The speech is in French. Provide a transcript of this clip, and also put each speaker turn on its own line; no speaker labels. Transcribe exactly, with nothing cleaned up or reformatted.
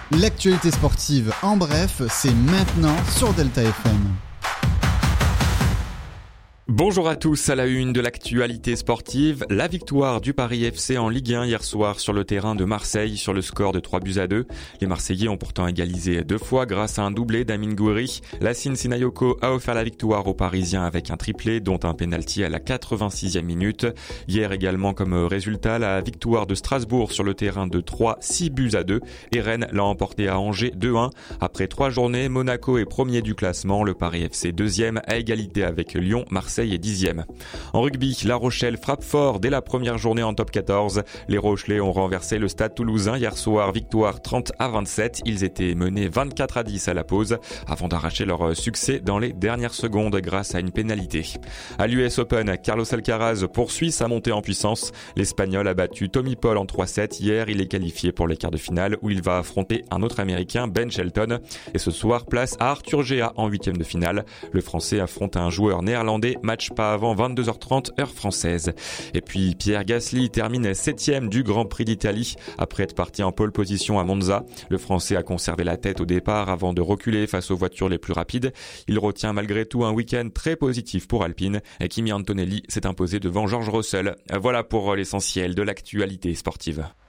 L'actualité sportive en bref, c'est maintenant sur Delta F M.
Bonjour à tous, à la une de l'actualité sportive, la victoire du Paris F C en Ligue un hier soir sur le terrain de Marseille sur le score de trois buts à deux. Les Marseillais ont pourtant égalisé deux fois grâce à un doublé d'Amine Gouiri. Yacine Sissoko a offert la victoire aux Parisiens avec un triplé dont un pénalty à la quatre-vingt-sixième minute. Hier également comme résultat, la victoire de Strasbourg sur le terrain de Troyes, six buts à deux et Rennes l'a emporté à Angers deux un. Après trois journées, Monaco est premier du classement, le Paris F C deuxième à égalité avec Lyon, Marseille est dixième. En rugby, La Rochelle frappe fort dès la première journée en top quatorze. Les Rochelais ont renversé le Stade Toulousain hier soir, victoire trente à vingt-sept. Ils étaient menés vingt-quatre à dix à la pause avant d'arracher leur succès dans les dernières secondes grâce à une pénalité. À l'U S Open, Carlos Alcaraz poursuit sa montée en puissance. L'Espagnol a battu Tommy Paul en trois sept. Hier, il est qualifié pour les quarts de finale où il va affronter un autre Américain, Ben Shelton. Et ce soir, place à Arthur Géa en huitième de finale. Le Français affronte un joueur néerlandais. Match pas avant vingt-deux heures trente heure française. Et puis Pierre Gasly termine septième du Grand Prix d'Italie après être parti en pole position à Monza. Le Français a conservé la tête au départ avant de reculer face aux voitures les plus rapides. Il retient malgré tout un week-end très positif pour Alpine. Et Kimi Antonelli s'est imposé devant George Russell. Voilà pour l'essentiel de l'actualité sportive.